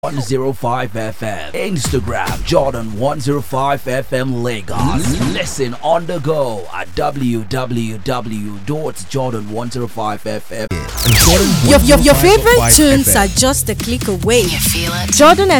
105 FM. Instagram Jordan 105 FM Lagos. Listen on the go at www.jordan105fm. Your favorite tunes are just a click away. You feel it? Jordan